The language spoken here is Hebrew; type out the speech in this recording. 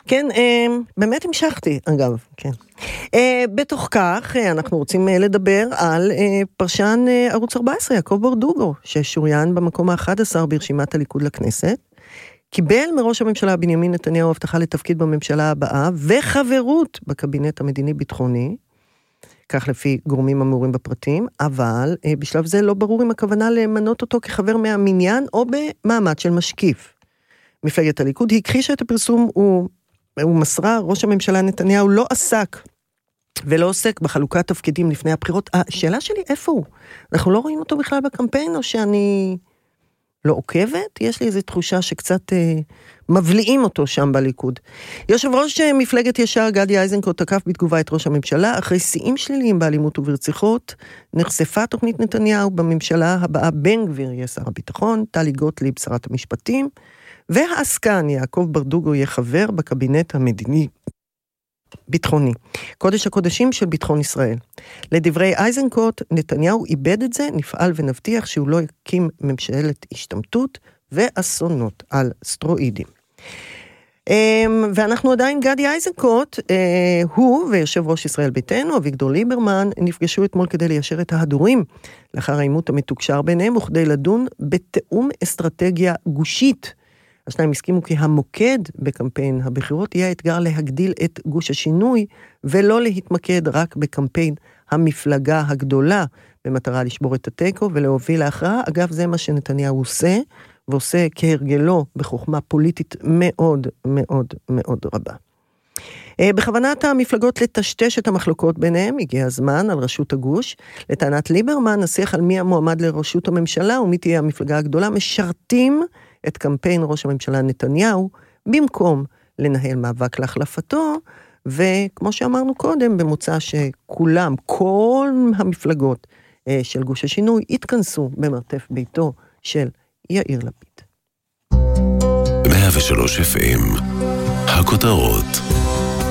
כן, באמת המשכתי, אגב, כן. בתוך כך, אנחנו רוצים לדבר על פרשן ערוץ 14, יעקב ברדוגו, ששוריין במקום ה-11 ברשימת הליכוד לכנסת, קיבל מראש הממשלה בנימין נתניהו הבטחה לתפקיד בממשלה הבאה, וחברות בקבינט המדיני-ביטחוני, כך לפי גורמים המעורים בפרטים, אבל בשלב זה לא ברור אם הכוונה למנות אותו כחבר מהמניין, או במעמד של משקיף. מפלגת הליכוד הכחישה את הפרסום, הוא מסרה, ראש הממשלה נתניהו לא עסק, ולא עוסק בחלוקת תפקידים לפני הבחירות. השאלה שלי, איפה הוא? אנחנו לא רואים אותו בכלל בקמפיין, או שאני לא עוקבת? יש לי איזו תחושה שקצת מבליעים אותו שם בליכוד. יושב ראש מפלגת ישר גדי איזנקוט תקף בתגובה את ראש הממשלה, אחרי שיאים שליליים באלימות וברציחות, נחשפה תוכנית נתניהו בממשלה הבאה, בן גביר יהיה שר הביטחון, טלי גוטליב שרת המשפטים, והעסקן יעקב ברדוגו יהיה חבר בקבינט המדיני ביטחוני. קודש הקודשים של ביטחון ישראל. לדברי איזנקוט, נתניהו איבד את זה, נפעל ונבטיח שהוא לא יקים ממשלת השתמטות ואסונות על סטרואידים. ואנחנו עדיין גדי איזנקוט, הוא ויושב ראש ישראל ביתנו, אביגדור ליברמן, נפגשו אתמול כדי ליישר את ההדורים, לאחר העימות המתוקשר ביניהם, וכדי לדון בתאום אסטרטגיה גושית. השניים הסכימו כי המוקד בקמפיין הבחירות יהיה האתגר להגדיל את גוש השינוי, ולא להתמקד רק בקמפיין המפלגה הגדולה, במטרה לשבור את הטקו ולהוביל להכרעה. אגב, זה מה שנתניהו עושה, ועושה כהרגלו בחוכמה פוליטית מאוד מאוד מאוד רבה. בכוונת המפלגות לטשטש את המחלוקות ביניהם, הגיע הזמן על ראשות הגוש. לטענת ליברמן, השיח על מי המועמד לראשות הממשלה ומי תהיה המפלגה הגדולה, משרתים את קמפיין ראש הממשלה נתניהו, במקום לנהל מאבק להחלפתו, וכמו שאמרנו קודם, במוצא שכולם, כל המפלגות של גוש השינוי, התכנסו במרתף ביתו של יאיר לפיד. 103 FM, הכותרות.